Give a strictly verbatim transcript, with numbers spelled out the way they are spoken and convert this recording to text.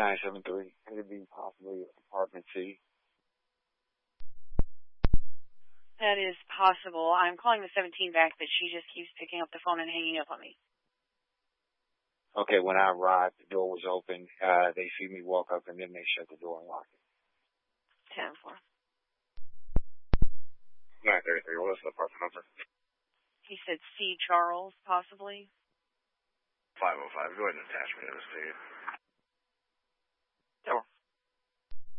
nine seven three. It could be possibly apartment C. That is possible. I'm calling the seventeen back, but she just keeps picking up the phone and hanging up on me. Okay, when I arrived, the door was open. Uh, they see me walk up, and then they shut the door and lock it. ten four. nine thirty-three, what is the apartment number? He said C. Charles, possibly. five oh five, go ahead and attach me to this, dude.